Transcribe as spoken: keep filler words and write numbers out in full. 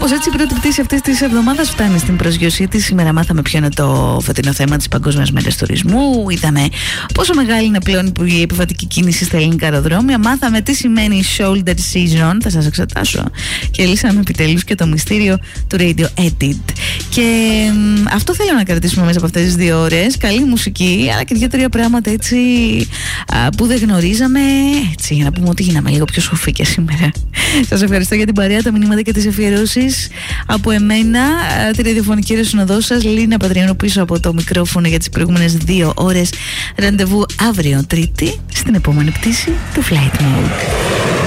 Κάπως έτσι η πρώτη πτήση αυτής της εβδομάδας φτάνει στην προσγειωσή της. Σήμερα μάθαμε ποιο είναι το φετινό θέμα της Παγκόσμιας Μέρας Τουρισμού. Είδαμε πόσο μεγάλη είναι πλέον η επιβατική κίνηση στα ελληνικά αεροδρόμια. Μάθαμε τι σημαίνει shoulder season. Θα σας εξετάσω. Και λύσαμε επιτέλους και το μυστήριο του Radio Edit. Και μ, αυτό θέλω να κρατήσουμε μέσα από αυτές τις δύο ώρες. Καλή μουσική, αλλά και δύο-τρία πράγματα έτσι α, που δεν γνωρίζαμε. Έτσι, για να πούμε ότι γίναμε λίγο πιο σοφοί σήμερα. Σας ευχαριστώ για την παρέα, τα μηνύματα και τις αφιερώσεις από εμένα. Τη ραδιοφωνική ρεσυνοδό σας, Λίνα Πατριανού, πίσω από το μικρόφωνο για τις προηγούμενες δύο ώρες. Ραντεβού αύριο Τρίτη στην επόμενη πτήση του Flight Mode.